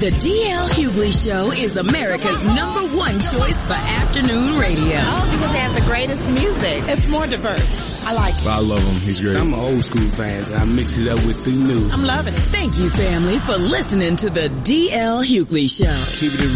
The D.L. Hughley Show is America's #1 choice for afternoon radio. Oh, because they have the greatest music. It's more diverse. I like it. I love him. He's great. I'm an old school fan, so I mix it up with the new. I'm loving it. Thank you, family, for listening to the D.L. Hughley Show. Keep it